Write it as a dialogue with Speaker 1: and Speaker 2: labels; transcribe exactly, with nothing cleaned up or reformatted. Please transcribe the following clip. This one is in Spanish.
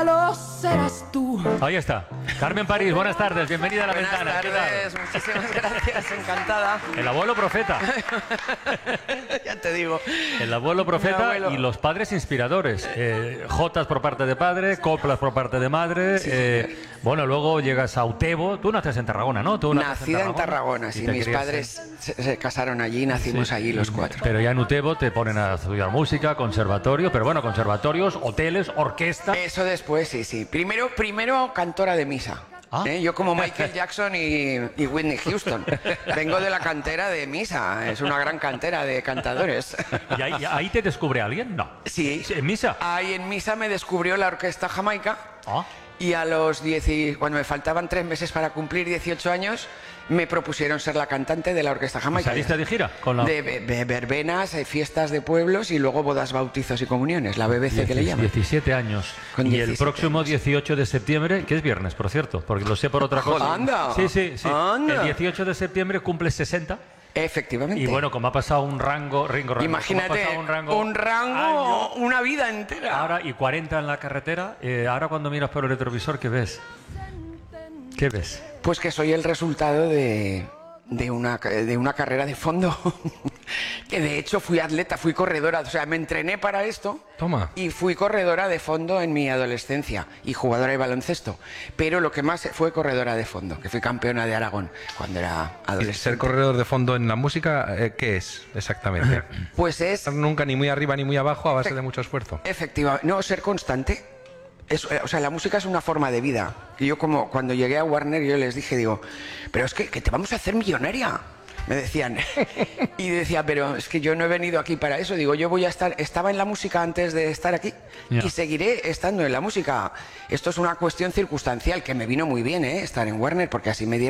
Speaker 1: cielo serás tú.
Speaker 2: Ahí está. Carmen París, buenas tardes, bienvenida a La
Speaker 3: Buenas
Speaker 2: Ventana. ¿Qué
Speaker 3: tardes,
Speaker 2: tal?
Speaker 3: muchísimas gracias, encantada.
Speaker 2: El abuelo profeta.
Speaker 3: Ya te digo.
Speaker 2: El abuelo profeta
Speaker 3: Mi abuelo.
Speaker 2: y los padres inspiradores. Eh, jotas por parte de padre, coplas por parte de madre.
Speaker 3: Sí,
Speaker 2: eh, bueno, luego llegas a Utebo. Tú naces en Tarragona, ¿no? ¿Tú naces
Speaker 3: Nacida en Tarragona,
Speaker 2: y
Speaker 3: sí.
Speaker 2: te
Speaker 3: Mis
Speaker 2: criaste-
Speaker 3: padres se, se casaron allí, nacimos
Speaker 2: Sí.
Speaker 3: allí los cuatro.
Speaker 2: Pero ya en Utebo te ponen a estudiar música, conservatorio, pero bueno, conservatorios, hoteles, orquesta.
Speaker 3: Eso después, sí, sí. Primero, primero cantora de misa.
Speaker 2: Ah.
Speaker 3: ¿Eh? Yo como Michael Jackson y, y Whitney Houston. Vengo de la cantera de misa. Es una gran cantera de cantadores.
Speaker 2: ¿Y ahí, ahí te descubre alguien? No.
Speaker 3: Sí.
Speaker 2: ¿En misa?
Speaker 3: Ahí en misa me descubrió la orquesta jamaica.
Speaker 2: Ah.
Speaker 3: Y a los diez, y- cuando me faltaban tres meses para cumplir dieciocho años, me propusieron ser la cantante de la orquesta jamaica.
Speaker 2: ¿Saliste de gira? Con la...
Speaker 3: De, be- be- verbenas, eh, fiestas de pueblos y luego bodas, bautizos y comuniones, la B B C que le llaman.
Speaker 2: diecisiete años.
Speaker 3: Con
Speaker 2: y el
Speaker 3: diecisiete
Speaker 2: próximo
Speaker 3: años.
Speaker 2: dieciocho de septiembre, que es viernes, por cierto, porque lo sé por otra cosa.
Speaker 3: ¡Anda!
Speaker 2: Sí, sí, sí.
Speaker 3: ¡Anda!
Speaker 2: El dieciocho de septiembre cumple sesenta.
Speaker 3: Efectivamente.
Speaker 2: Y bueno, como ha pasado un rango, ringo, rango, como ha
Speaker 3: Imagínate,
Speaker 2: pasado
Speaker 3: un rango,
Speaker 2: un rango año,
Speaker 3: una vida entera.
Speaker 2: ahora y cuarenta en la carretera, eh, ahora cuando miras por el retrovisor, ¿qué ves? ¿Qué ves?
Speaker 3: Pues que soy el resultado de, de, una, de una carrera de fondo. Que de hecho fui atleta, fui corredora, o sea, me entrené para esto.
Speaker 4: Toma.
Speaker 3: Y fui corredora de fondo en mi adolescencia y jugadora de baloncesto. Pero lo que más fue corredora de fondo, que fui campeona de Aragón cuando era
Speaker 4: ¿Y
Speaker 3: adolescente.
Speaker 4: ser corredor de fondo en la música, eh, qué es exactamente?
Speaker 3: Pues es,
Speaker 4: Estar nunca ni muy arriba ni muy abajo a base de mucho esfuerzo.
Speaker 3: efectivamente, no, ser constante. Es, eh, o sea, la música es una forma de vida. Y yo como cuando llegué a Warner, yo les dije, digo, pero es que, que te vamos a hacer millonaria. Me decían. Y decía, pero es que yo no he venido aquí para eso. Digo, yo voy a estar, estaba en la música antes de estar aquí
Speaker 2: Ya.
Speaker 3: y seguiré estando en la música. Esto es una cuestión circunstancial que me vino muy bien, ¿eh? Estar en Warner, porque así me dieron